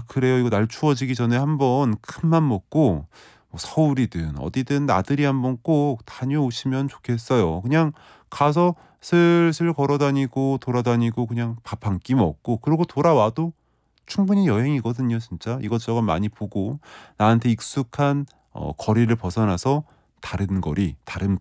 그래요. 이거 날 추워지기 전에 한번 큰맘 먹고 뭐 서울이든 어디든 나들이 한번 꼭 다녀오시면 좋겠어요. 그냥 가서 슬슬 걸어 다니고 돌아다니고 그냥 밥 한 끼 먹고 그러고 돌아와도 충분히 여행이거든요 진짜. 이것저것 많이 보고 나한테 익숙한 거리를 벗어나서 다른 거리, 다른